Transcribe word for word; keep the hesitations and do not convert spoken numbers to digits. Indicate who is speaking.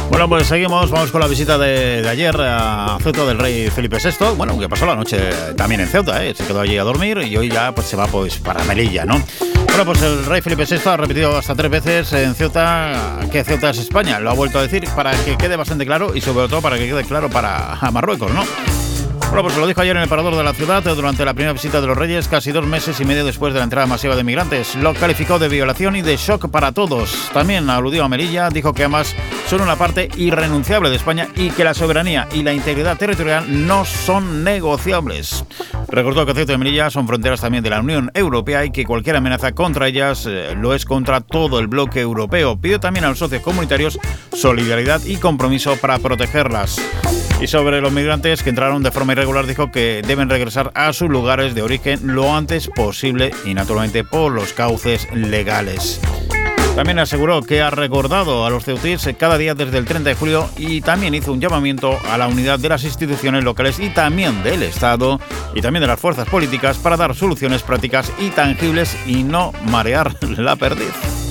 Speaker 1: Bueno, pues seguimos, vamos con la visita de, de ayer a Ceuta del rey Felipe sexto. Bueno, que pasó la noche también en Ceuta, ¿eh? Se quedó allí a dormir y hoy ya pues se va pues para Melilla, ¿no? Bueno, pues el rey Felipe sexto ha repetido hasta tres veces en Ceuta que Ceuta es España. Lo ha vuelto a decir para que quede bastante claro y sobre todo para que quede claro para Marruecos, ¿no? Bueno, pues lo dijo ayer en el parador de la ciudad durante la primera visita de los Reyes, casi dos meses y medio después de la entrada masiva de migrantes. Lo calificó de violación y de shock para todos. También aludió a Melilla, dijo que ambas son una parte irrenunciable de España y que la soberanía y la integridad territorial no son negociables. Recordó que Ceuta y Melilla son fronteras también de la Unión Europea y que cualquier amenaza contra ellas eh, lo es contra todo el bloque europeo. Pidió también a los socios comunitarios solidaridad y compromiso para protegerlas. Y sobre los migrantes que entraron de forma irregular, dijo que deben regresar a sus lugares de origen lo antes posible y naturalmente por los cauces legales. También aseguró que ha recordado a los ceutíes cada día desde el treinta de julio y también hizo un llamamiento a la unidad de las instituciones locales y también del Estado y también de las fuerzas políticas para dar soluciones prácticas y tangibles y no marear la perdiz.